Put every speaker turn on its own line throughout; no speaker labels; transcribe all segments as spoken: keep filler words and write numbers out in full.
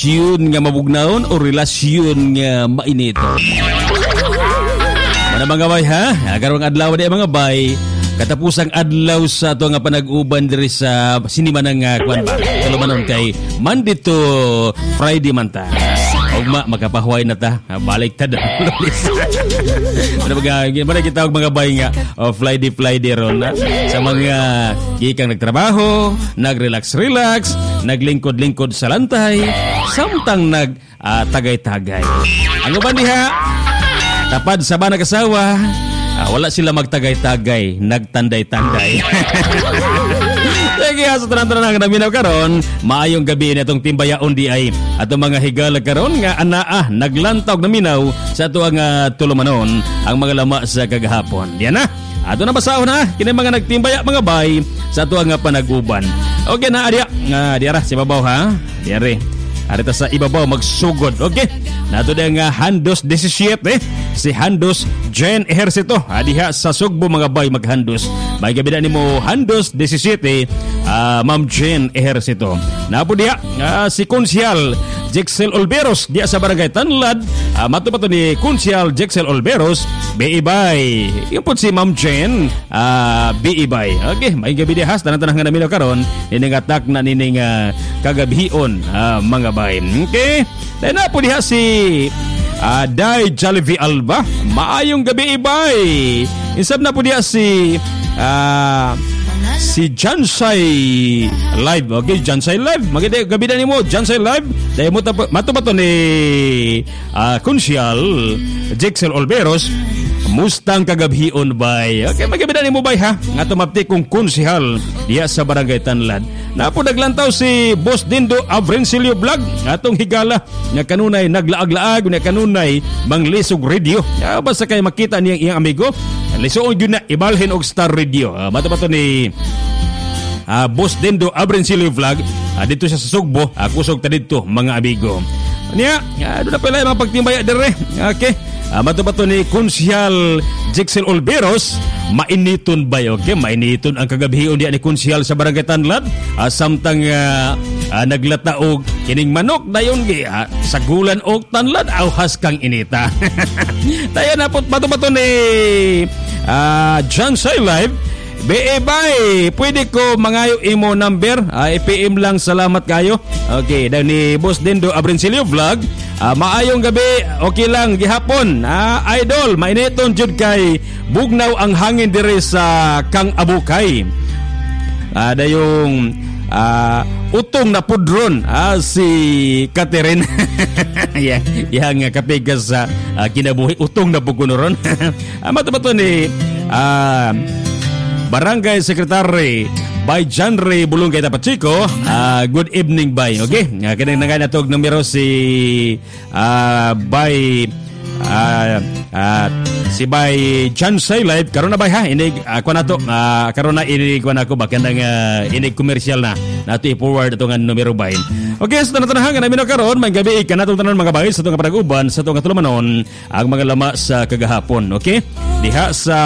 relasyon nga mabugnaon o relasyon nga mainito. Mana mga bay ha? Karong adlaw di mga bay. Katapusang adlaw sa ito nga panag-uban diri sa sinima ng uh, kwan ba? Kalumanon kay Monday to Friday man ta. Ugma, makapahuay na ta. Balik ta doon. Ano ba kita mga bay nga oh, Friday, Friday ron na? Sa mga gikang nagtrabaho, nag-relax-relax, naglingkod-lingkod sa lantay, samtang nag-tagay-tagay. Uh, Ang uban diha, tapad sa ba nag-asawa, Ah, wala sila magtagay-tagay, nagtanday-tanday. Sige, sa tanan-tanan nga naminaw karon, maayong gabi nitong timbayaon di ay atong mga higala karon nga anaa naglantawg naminaw sa ato ang uh, tulumanon ang mga lama sa kagahapon. Diyan na. Ato na basahon na kini mga nagtimbaya mga bay sa ato ang uh, panag-uban. Okay na adya, nga diara si babaw ha. Diare. Arita sa ibabaw magsugod. Okay. Nato dang uh, Handos seventeen eh. Si Handos Jen Ejercito adiha sa Sugbo mga bay maghandos. May gabi na nimo Handos seventeen uh, Ma'am Jen Ejercito. Napo diha uh, si Konsyal Jexel Olveros diha sa Barangay Tanlad. Uh, matupato ni Konsyal Jexel Olveros B I bay. Yung po si Ma'am Jen uh, B I bay. Okay, may gabi diha tanan-tanan nga naminaw karon ining atak na nining uh, kagabihion uh, mga bay. Okay. Dahil na po diha si Uh, Day Jollibee Alba. Maayong gabi ibay. Insab na po diya si uh, si Jansay Live. Okay, Jansay Live. Maganda gabi na nimo Jansay Live. Dahil mo matubato ni uh, Konsyal Jexel Olveros. Mustang kagabhion bay. Okay, magabi na nimo bay ha. Nga tumapti kong konsyal diya sa Barangay Tanlad. Napo naglantaw si Boss Dindo Abrencilio Vlog atong higala nga kanunay naglaag-laag nga kanunay manglisog radio. Ya, basta kay makita niyang iyang amigo, lisuon gyud na ibalhin og Star Radio. Uh, Mato-mato ni uh, Boss Dindo Abrencilio Vlog uh, dito sa Sugbo. Uh, kusog ta dito mga amigo. Niya, uh, doon na pala yung mga pagtimbaya dire. Okay. Uh, Mato-mato ni Konsyal Jexel Olveros, mainiton ba? Okay, mainiton ang kagabihion diya ni Konsyal sa Barangay Tanlad. Uh, samtang uh, uh, naglataog kining manok dayon gi uh, sagulan og tanlad awhas kang inita. Tayo na po mato-mato ni uh, Jansay Live. B A bay, pwede ko mangayo imo number, uh, I P M lang, salamat kayo. Okay, daw ni Boss Dindo Abrencilio Vlog. Uh, maayong gabi, okay lang gihapon. Uh, idol, mainiton jud kay bugnaw ang hangin dire sa Kang Abukay. Uh, dayong uh, utong na pudron uh, si Catherine. Yeah, yang kapigas sa uh, kinabuhi utong na pugunoron. uh, Mato-mato ni uh, Barangay Secretary by John Ray Bulungkay Tapachiko. Uh, good evening bay. Okay, uh, kanang nangay natog numero si uh, by uh, uh, si by John Say Live karon na bay ha inig ako uh, na to uh, karon na inig ko na ko ba kanang uh, inig commercial na nato i-forward atong numero bay. Okay, sa so, tanan-tanan nga namin karon may gabi kanatong tanan mga bay sa atong panag-uban sa atong katulumanon ang mga lama sa kagahapon. Okay, diha sa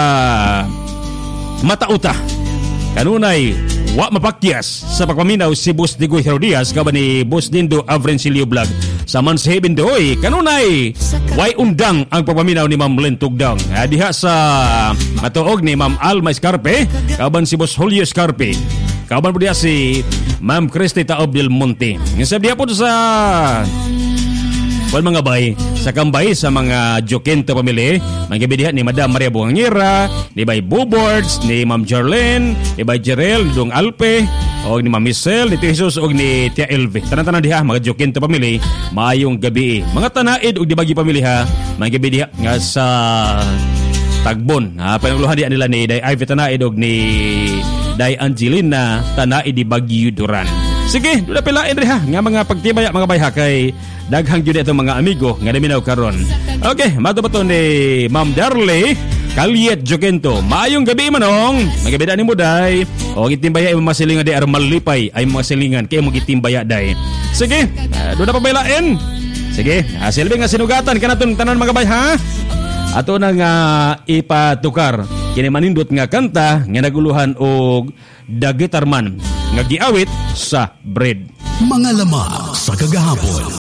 Matauta kanunay wa mapakyas sa pagpaminaw si Boss Digoy Herodias kaban ni Boss Dindo Avrencilio Vlog sa Manshaven Doy kanunay way undang ang pagpaminaw ni Ma'am Len Tugdang. Diha sa matuog ni Ma'am Alma Escarpe kaban si Boss Julio Escarpe kaban po diha si Ma'am Christy Taob del Monte. Nga diha po sa well, mga bay, sa kambay sa mga Jokento pamili, magabi diha ni Madam Maria Buangera, ni Bay Bubords, ni Ma'am Jarlene, ni Bay Jerel, ni Dong Alpe, o ni Ma'am Michelle, ni Tio Jesus, o ni Tia Elve. Tanan-tanan diha, mga Jokento pamili, maayong gabi. Mga tanaid o di bagi pamili ha, magabi diha nga sa Tagbon. Ha, panagluhan diha nila ni Day Ivy Tanaid o ni Day Angelina Tanaid di Baguio Duran. Sige, doon na pilain rin ha. Nga mga pagtibaya mga bayha kay daghang yun itong mga amigo nga naminaw karon. Okay, mato-bato ni Ma'am Darley Kaliet Jokento. Maayong gabi manong. Magabida ni mo day. O gitimbaya ay mga silingan day aron malipay ay mga silingan kay mo gitimbaya day. Sige, uh, doon na pabaylain. Sige, uh, silbi nga sinugatan kanatong tanan mga bayha. Ato na nga ipatukar kini manindot nga kanta nga naguluhan og Dagitarman nga giawit sa bread.
Mga lama sa kagahapon.